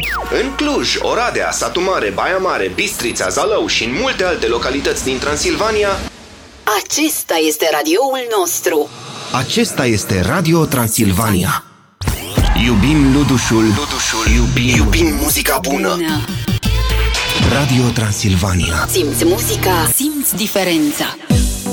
În Cluj, Oradea, Satu Mare, Baia Mare, Bistrița, Zalău și în multe alte localități din Transilvania, acesta este radioul nostru. Acesta este Radio Transilvania. Iubim Ludușul, iubim muzica bună. Radio Transilvania. Simți muzica, simți diferența.